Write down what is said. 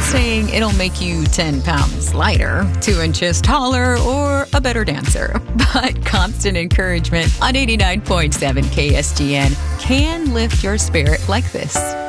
saying it'll make you 10 pounds lighter, 2 inches taller, or a better dancer. But constant encouragement on 89.7 KSGN can lift your spirit like this.